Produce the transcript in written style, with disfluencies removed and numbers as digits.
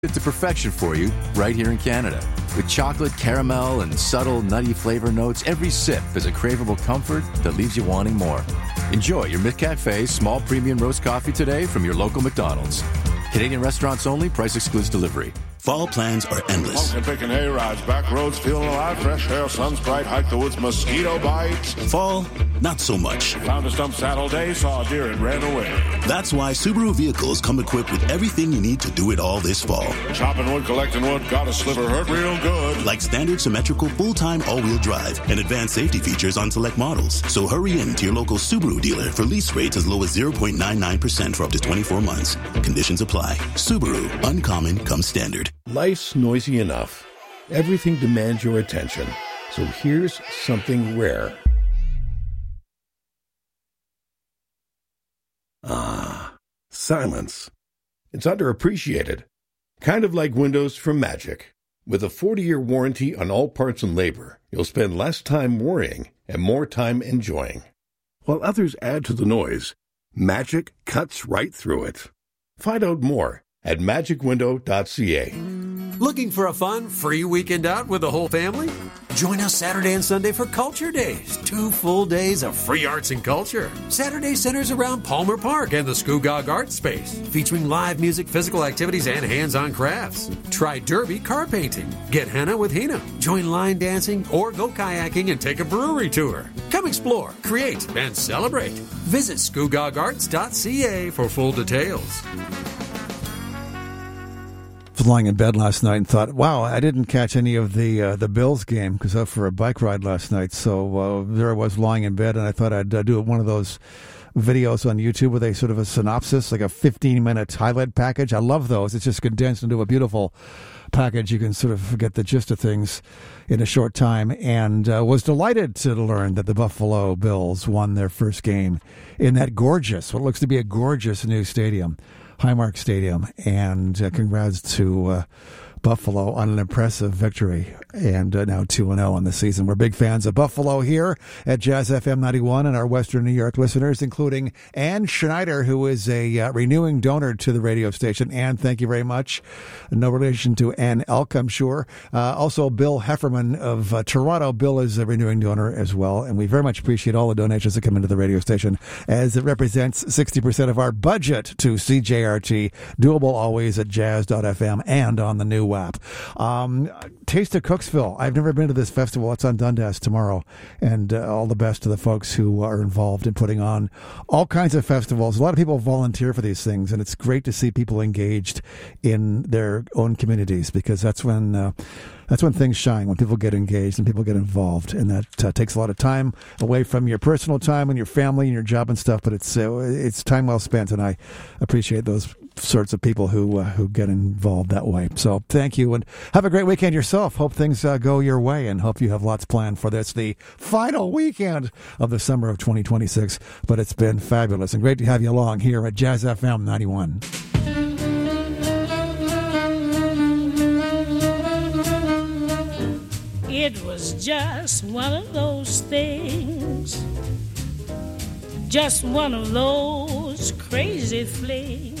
it to perfection for you right here in Canada. With chocolate, caramel, and subtle nutty flavor notes, every sip is a craveable comfort that leaves you wanting more. Enjoy your McCafe small premium roast coffee today from your local McDonald's. Canadian restaurants only. Price excludes delivery. Fall plans are endless. Pumpkin picking A-rides, back roads, feeling alive, fresh air, sun's bright, hike the woods, mosquito bites. Fall, not so much. Found a stump saddle day, saw a deer and ran away. That's why Subaru vehicles come equipped with everything you need to do it all this fall. Chopping wood, collecting wood, got a sliver, hurt real good. Like standard symmetrical full-time all-wheel drive and advanced safety features on select models. So hurry in to your local Subaru dealer for lease rates as low as 0.99% for up to 24 months. Conditions apply. Subaru, uncommon comes standard. Life's noisy enough. Everything demands your attention. So here's something rare. Silence. It's underappreciated. Kind of like Windows from Magic. With a 40-year warranty on all parts and labor, you'll spend less time worrying and more time enjoying. While others add to the noise, Magic cuts right through it. Find out more at magicwindow.ca. Looking for a fun, free weekend out with the whole family? Join us Saturday and Sunday for Culture Days. 2 full days of free arts and culture. Saturday centers around Palmer Park and the Scugog Art Space, featuring live music, physical activities, and hands-on crafts. Try derby car painting. Get henna with Hina. Join line dancing or go kayaking and take a brewery tour. Come explore, create, and celebrate. Visit scugogarts.ca for full details. Was lying in bed last night and thought, wow, I didn't catch any of the Bills game because I was for a bike ride last night. So there I was lying in bed, and I thought I'd do one of those videos on YouTube with a sort of a synopsis, like a 15-minute highlight package. I love those. It's just condensed into a beautiful package. You can sort of get the gist of things in a short time, and was delighted to learn that the Buffalo Bills won their first game in that gorgeous, what looks to be a gorgeous new stadium, Highmark Stadium, and congrats to Buffalo on an impressive victory, and now 2-0 on the season. We're big fans of Buffalo here at Jazz FM 91 and our Western New York listeners, including Ann Schneider, who is a renewing donor to the radio station. Ann, thank you very much. No relation to Ann Elk, I'm sure. Also, Bill Hefferman of Toronto. Bill is a renewing donor as well, and we very much appreciate all the donations that come into the radio station, as it represents 60% of our budget to CJRT, doable always at jazz.fm and on the new app. Taste of Cooksville. I've never been to this festival. It's on Dundas tomorrow, and all the best to the folks who are involved in putting on all kinds of festivals. A lot of people volunteer for these things, and it's great to see people engaged in their own communities, because that's when things shine, when people get engaged and people get involved, and that takes a lot of time away from your personal time and your family and your job and stuff, but it's time well spent, and I appreciate those sorts of people who get involved that way. So thank you, and have a great weekend yourself. Hope things go your way, and hope you have lots planned for this, the final weekend of the summer of 2026. But it's been fabulous and great to have you along here at Jazz FM 91. It was just one of those things, just one of those crazy flings.